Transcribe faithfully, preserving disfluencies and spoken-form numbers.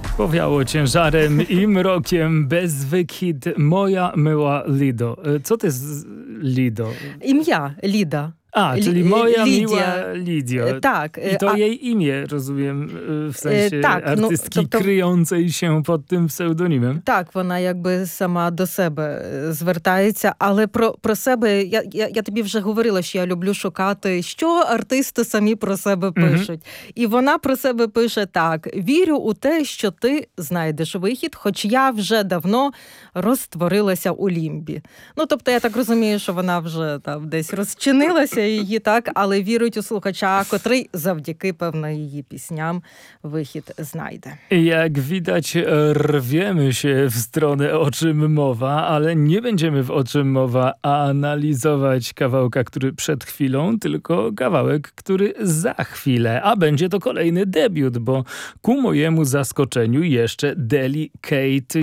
Powiało ciężarem i mrokiem bezwyk hit Moja myła Lido. Co to jest Lido? Ім'я Ліда. A, czyli moja Lidia. miła Lidio. Tak. I to a, jej imię, rozumiem, w sensie tak, no, artystki to, to... kryjącej się pod tym pseudonimem. Так, вона якби сама до себе звертається, але про, про себе, я, я, я тобі вже говорила, що я люблю шукати, що артисти самі про себе пишуть. Mm-hmm. І вона про себе пише так: вірю у те, що ти знайдеш вихід, хоч я вже давно розтворилася у лімбі. Ну, тобто, я так розумію, що вона вже там десь розчинилася її, так, але вірить у слухача, котрий завдяки, певно, її пісням wихід znajdę. Jak widać, rwiemy się w stronę O czym mowa, ale nie będziemy w O czym mowa analizować kawałka, który przed chwilą, tylko kawałek, który za chwilę. A będzie to kolejny debiut, bo ku mojemu zaskoczeniu jeszcze Delicate